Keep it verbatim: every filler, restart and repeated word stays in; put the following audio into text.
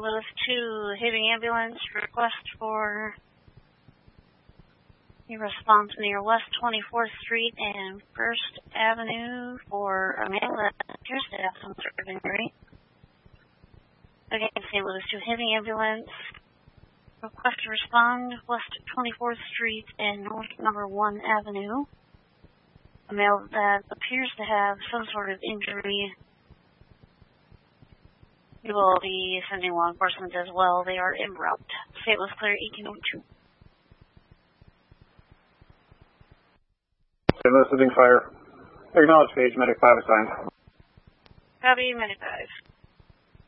Louis two, Having ambulance, request for a response near West twenty-fourth Street and First Avenue for a male that appears to have some sort of injury. Again, Saint Louis two, Having ambulance, request to respond West twenty-fourth Street and North Number one Avenue. A male that appears to have some sort of injury. We will be sending law enforcement as well. They are en route. Saint Louis clear, eighteen oh two. Saint Louis sending fire. Acknowledge page, medic five assigned. Copy, medic five.